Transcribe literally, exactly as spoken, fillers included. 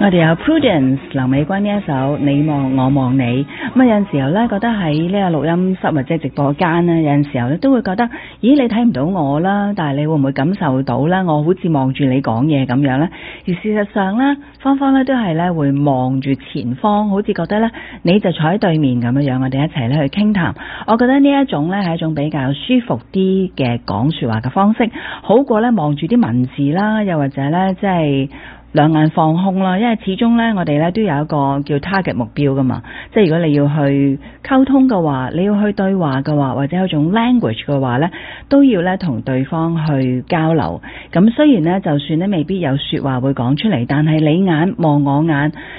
我哋有 Prudence 劉美君呢一首你望我望你，咁啊有陣時候咧覺得喺呢個錄音室或者直播間咧，有陣時候咧都會覺得，咦你睇唔到我啦，但係你會唔會感受到咧？我好似望住你講嘢咁樣咧，而事實上咧，芳芳咧都係咧會望住前方，好似覺得咧你就坐喺對面咁樣樣，我哋一齊咧去傾談。我覺得呢一種咧係一種比較舒服啲嘅講說話嘅方式，好過咧望住啲文字啦，又或者咧即係兩眼放空啦，因為始終咧我哋咧都有一個叫 target 目標噶嘛，即係如果你要去溝通嘅話，你要去對話嘅話，或者有種 language 嘅話咧，都要咧同對方去交流。咁雖然咧就算咧未必有說話會講出嚟，但係你眼望我眼，